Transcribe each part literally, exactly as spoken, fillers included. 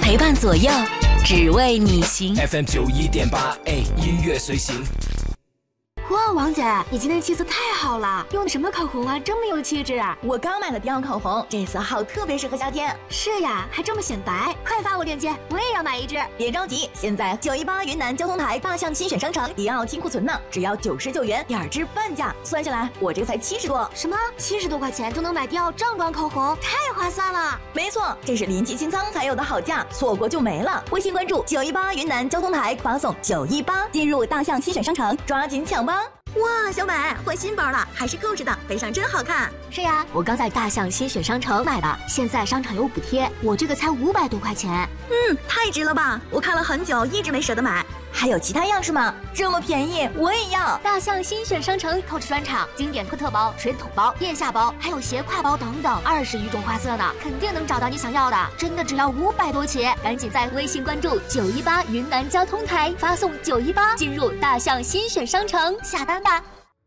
陪伴左右，只为你行。 F M 九一点八，哎，音乐随行。 哇，王姐，你今天气色太好了，用的什么口红啊，这么有气质啊！ 我刚买了迪奥口红，这色号特别适合夏天。 是呀，还这么显白，快发我链接，我也要买一支。 别着急，现在九一八云南交通台大象新选商城迪奥清库存呢，只要九十九元，点儿支半价，算下来我这个才七十多。 什么？七十多块钱就能买迪奥正装口红，太划算了！ 没错，这是临期清仓才有的好价，错过就没了。微信关注九一八云南交通台，发送九一八进入大象新选商城，抓紧抢吧！哇，小美换新包了，还是购置的，背上真好看。 是呀，我刚在大象新选商城买的，现在商场有补贴，我这个才五百多块钱。 嗯，太值了吧！我看了很久，一直没舍得买。还有其他样式吗？这么便宜，我也要！ 大象新选商城购置专场，经典科特包、水桶包、腋下包，还有斜挎包等等，二十余种花色呢，肯定能找到你想要的。真的只要五百多起，赶紧在微信关注九一八云南交通台，发送九一八进入大象新选商城下单吧。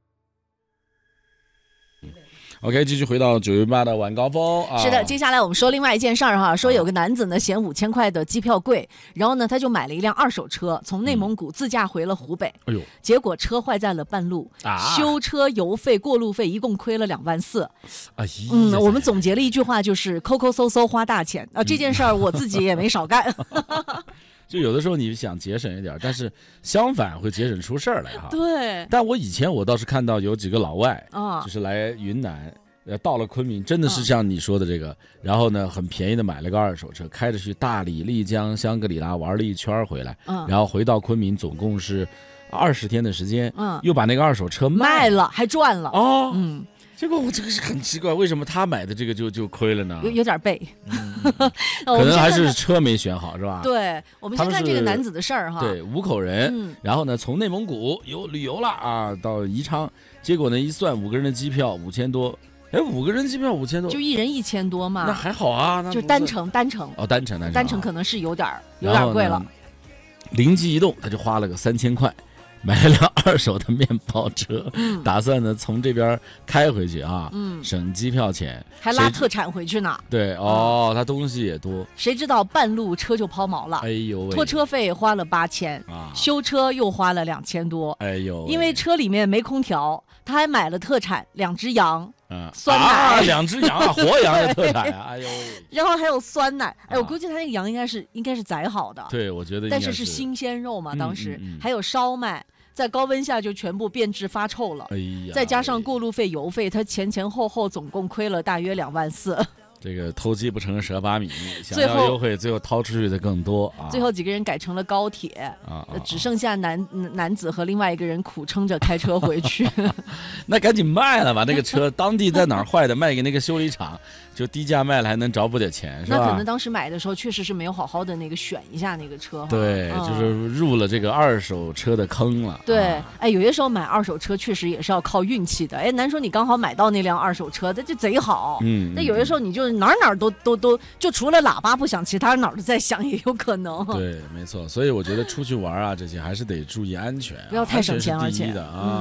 OK， 继续回到九一八的晚高峰啊。 是的，接下来我们说另外一件事儿哈，说有个男子呢嫌五千块的机票贵，然后呢他就买了一辆二手车，从内蒙古自驾回了湖北。哎呦，结果车坏在了半路，啊、修车油费、过路费一共亏了两万四。哎呀，嗯，我们总结了一句话，就是抠抠搜搜花大钱啊。这件事儿我自己也没少干。 就有的时候你想节省一点，但是相反会节省出事儿来哈。 对。 但我以前我倒是看到有几个老外啊，就是来云南，呃，到了昆明，真的是像你说的这个，啊、然后呢，很便宜的买了个二手车，开着去大理、丽江、香格里拉玩了一圈回来，嗯、然后回到昆明，总共是二十天的时间，嗯，又把那个二手车卖了， 卖了还赚了哦，嗯。结果我这个是很奇怪，为什么他买的这个就就亏了呢？ 有有点背， 嗯、可能还是车没选好，是吧？ 对，我们先看这个男子的事儿哈。 对，五口人，嗯、然后呢，从内蒙古有旅游了啊，到宜昌，结果呢一算，五个人的机票五千多，哎，五个人机票五千多， 就一人一千多嘛， 那还好啊，那就单程单程哦，单程单程单程可能是有点有点贵了。 灵机一动，他就花了个三千块。买了辆二手的面包车，嗯、打算呢从这边开回去啊，嗯、省机票钱， 还拉特产回去呢。 对哦，嗯、他东西也多。 谁知道半路车就抛锚了，哎呦喂，拖车费花了八千，啊、修车又花了两千多，哎呦，因为车里面没空调，他还买了特产两只羊。嗯，酸奶、 啊、两只羊啊，活羊的特产啊，哎呦， 然后还有酸奶，哎，我估计他那个羊应该是应该是宰好的， 对，我觉得应该是， 但是是新鲜肉嘛，当时、嗯嗯嗯、还有烧麦，在高温下就全部变质发臭了，哎呀，再加上过路费、油费，他前前后后总共亏了大约两万四。 这个偷鸡不成蚀把米，想要优惠，最后掏出去的更多啊！ 最后几个人改成了高铁啊，只剩下男男子和另外一个人苦撑着开车回去。 那赶紧卖了吧，那个车当地在哪儿坏的，卖给那个修理厂，就低价卖了，还能着补点钱，是吧？ 那可能当时买的时候确实是没有好好的那个选一下那个车， 对，嗯、就是入了这个二手车的坑了。 对， 啊、 哎，有些时候买二手车确实也是要靠运气的。哎，难说你刚好买到那辆二手车，那就贼好。嗯，那有些时候你就哪儿哪儿都都都，就除了喇叭不响，其他哪儿都在响，也有可能。 对，没错。所以我觉得出去玩啊，这些还是得注意安全、啊， 不要太省钱，而且的啊。